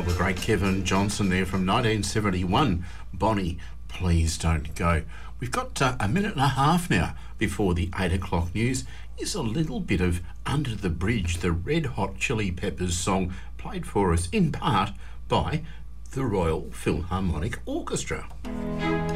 the great Kevin Johnson there from 1971. Bonnie, Please Don't Go. We've got a minute and a half now before the 8 o'clock news. Here's a little bit of Under the Bridge, the Red Hot Chili Peppers song, played for us in part by the Royal Philharmonic Orchestra.